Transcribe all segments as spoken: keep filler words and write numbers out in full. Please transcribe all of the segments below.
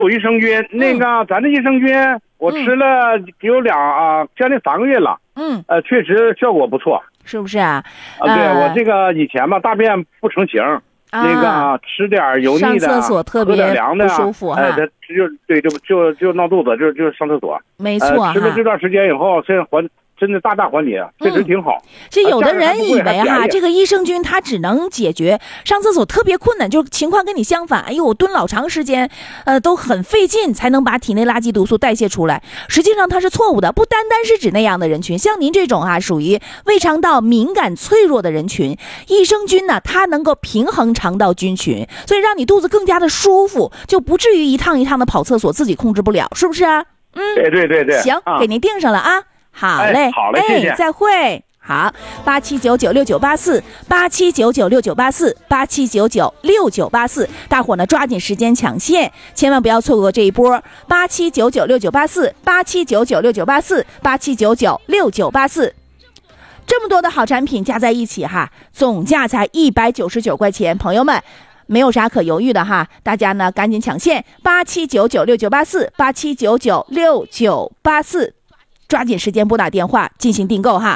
有益生菌，那个、嗯、咱这益生菌我吃了有两啊、嗯、将近三个月了， 嗯， 呃，确实效果不错， 是不是啊？ 啊，对、呃、我这个以前吧大便不成形。啊、那个吃点油腻的， 上厕所特别喝点凉的， 不舒服哈。 哎，这就对，就就就闹肚子，就就上厕所。 没错、呃， 吃了这段时间以后，这缓真的大大缓解，确实挺好。 这、嗯、有的人以为哈，这个益生菌它只能解决上厕所特别困难，就情况跟你相反。哎呦，我蹲老长时间，呃，都很费劲才能把体内垃圾毒素代谢出来。实际上它是错误的，不单单是指那样的人群，像您这种哈、啊，属于胃肠道敏感脆弱的人群，益生菌呢，它能够平衡肠道菌群，所以让你肚子更加的舒服，就不至于一趟一趟的跑厕所，自己控制不了，是不是啊？嗯， 对对对对， 行， 啊、 给您定上了啊。好嘞， 哎、好嘞，谢谢， 哎，再会。好，八七九九六九八四，八七九九六九八四，八七九九六九八四，大伙呢抓紧时间抢线，千万不要错过这一波。八七九九六九八四，八七九九六九八四，八七九九六九八四，这么多的好产品加在一起哈，总价才一百九十九块钱，朋友们。没有啥可犹豫的哈，大家呢赶紧抢线，八七九九六九八四，八七九九六九八四。抓紧时间拨打电话进行订购哈。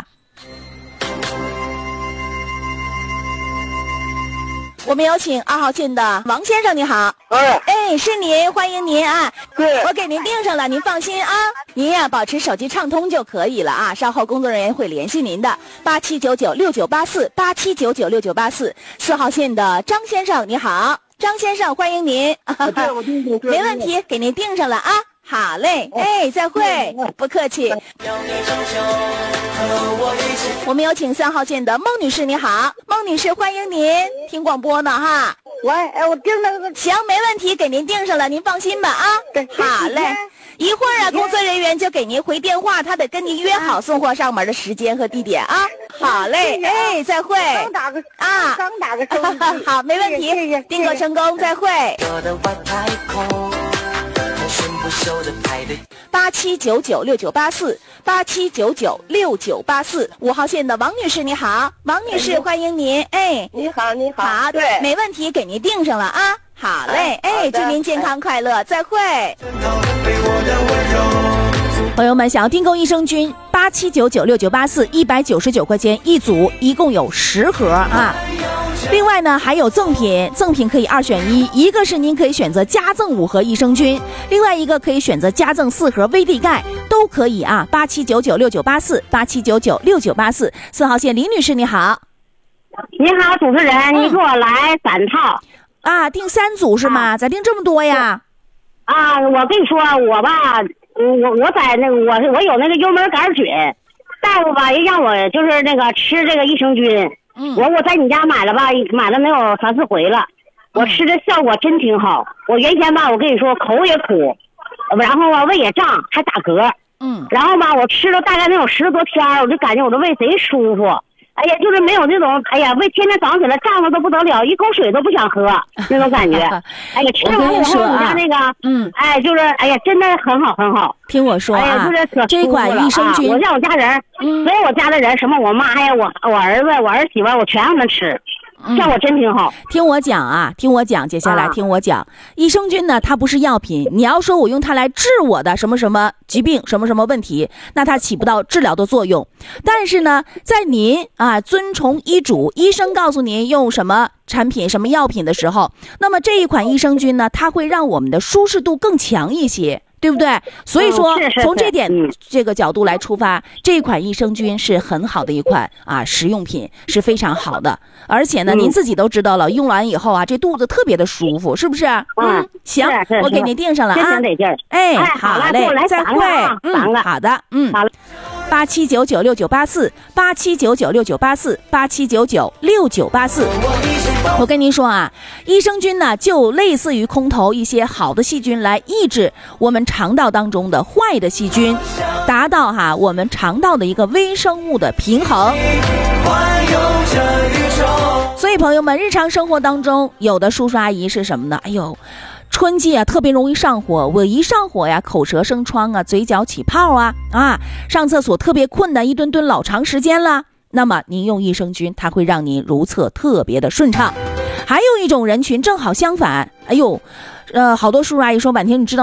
我们有请二号线的王先生，你好。 哎， 哎，是您，欢迎您啊。 对， 我给您订上了，您放心啊。您呀、啊，保持手机畅通就可以了啊。稍后工作人员会联系您的。八七九九六九八四，八七九九六九八四。四号线的张先生，你好，张先生，欢迎您。 啊、对，我订订， 没问题，给您订上了啊。好嘞，哎，再会，不客气。我们有请三号线的孟女士，你好，孟女士，欢迎您，听广播呢哈。 喂，哎，我订那个， 行，没问题，给您订上了，您放心吧啊。 对， 好嘞，一会儿啊，工作人员就给您回电话，他得跟您约好送货上门的时间和地点啊。好嘞，哎，再会。 刚打个啊， 刚打个收音机。 好，没问题， 谢谢， 订购成功，再会。八七九九六九八四，八七九九六九八四，五号线的王女士，你好，王女士，欢迎您。哎， 你好，你好， 好， 对， 没问题，给您订上了啊。好嘞，哎，祝您健康快乐，再会。朋友们，想要订购益生菌，八七九九六九八四，一百九十九块钱一组，一共有十盒啊。另外呢，还有赠品，赠品可以二选一，一个是您可以选择加赠五盒益生菌，另外一个可以选择加赠四盒威地钙，都可以啊。八七九九六九八四，八七九九六九八四。四号线李女士，你好。 你好，主持人，嗯、你给我来三套啊，订三组是吗？啊、咋订这么多呀？ 啊，我跟你说，我吧，我我在那个我我有那个幽门杆菌，大夫吧也让我就是那个吃这个益生菌。嗯，我我在你家买了吧，买了没有三四回了，我吃的效果真挺好。我原先吧，我跟你说口也苦，然后啊胃也胀，还打嗝。嗯，然后吧，我吃了大概能有十多天，我就感觉我的胃贼舒服。哎呀，就是没有那种，哎呀，胃天天早上起来胀得都不得了，一口水都不想喝那种感觉。哎呀，吃完以后你家那个，嗯，哎，就是，哎呀，真的很好很好。 听我说啊， 哎呀，就是可这款益生菌， 啊、我让我家人，嗯，所有我家的人，什么我妈还有我我儿子、我儿媳妇，我全让他们吃。效果真挺好。 听我讲啊，听我讲，接下来听我讲，益生菌呢，它不是药品。你要说我用它来治我的什么什么疾病、什么什么问题，那它起不到治疗的作用。但是呢，在您啊遵从医嘱，医生告诉您用什么产品、什么药品的时候，那么这一款益生菌呢，它会让我们的舒适度更强一些。对不对？所以说，从这点这个角度来出发，这款益生菌是很好的一款啊食用品，是非常好的。而且呢，您自己都知道了，用完以后啊，这肚子特别的舒服，是不是？嗯，行，我给您订上了啊。哎，好嘞，再会。嗯，好的，嗯，好了。八七九九六九八四，八七九九六九八四，八七九九六九八四。我跟您说啊，益生菌呢，就类似于空投一些好的细菌来抑制我们肠道当中的坏的细菌，达到哈我们肠道的一个微生物的平衡。所以朋友们，日常生活当中有的叔叔阿姨是什么呢？哎呦，春季啊特别容易上火，我一上火呀，口舌生疮啊，嘴角起泡啊，啊，上厕所特别困难，一蹲蹲老长时间了。那么您用益生菌，它会让您如厕特别的顺畅。 还有一种人群正好相反，哎呦，呃，好多叔叔阿姨说，婉婷，你知道